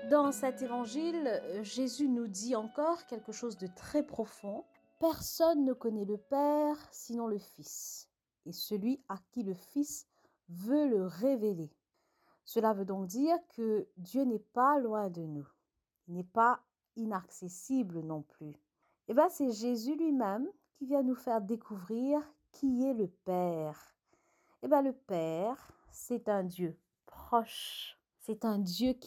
Dans cet évangile, Jésus nous dit encore quelque chose de très profond. Personne ne connaît le Père sinon le Fils, et celui à qui le Fils veut le révéler. Cela veut donc dire que Dieu n'est pas loin de nous. Il n'est pas inaccessible non plus. Et bien, c'est Jésus lui-même qui vient nous faire découvrir qui est le Père. Et bien, le Père, c'est un Dieu proche. C'est un Dieu